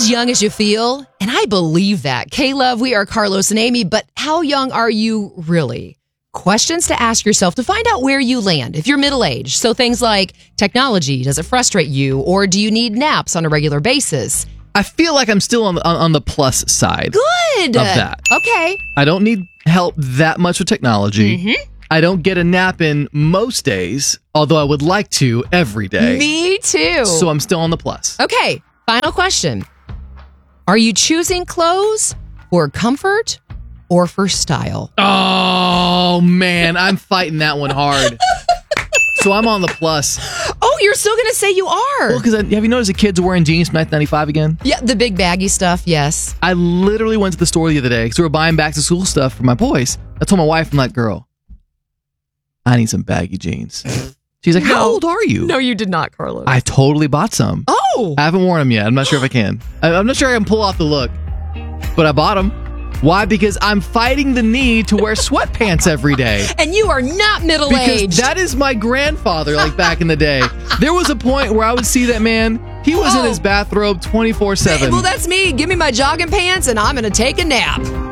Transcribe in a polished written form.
as young as you feel, and I believe that. K-Love, we are Carlos and Amy, but how young are you really? Questions to ask yourself to find out where you land if you're middle-aged. So things like technology, does it frustrate you? Or do you need naps on a regular basis? I feel like I'm still on the plus side. Good. Of that. Okay. I don't need help that much with technology. Mm-hmm. I don't get a nap in most days, although I would like to every day. Me too. So I'm still on the plus. Okay, final question. Are you choosing clothes for comfort or for style? Oh, man. I'm fighting that one hard. So I'm on the plus. Oh, you're still going to say you are? Well, because have you noticed the kids are wearing jeans from 1995 again? Yeah, the big baggy stuff, yes. I literally went to the store the other day because we were buying back to school stuff for my boys. I told my wife, I'm like, girl, I need some baggy jeans. She's like, how old are you? No, you did not, Carlos. I totally bought some. Oh! I haven't worn them yet. I'm not sure if I can. I'm not sure I can pull off the look, but I bought them. Why? Because I'm fighting the need to wear sweatpants every day. And you are not middle-aged. Because that is my grandfather, like back in the day. There was a point where I would see that man. He was in his bathrobe 24/7. Well, that's me. Give me my jogging pants and I'm going to take a nap.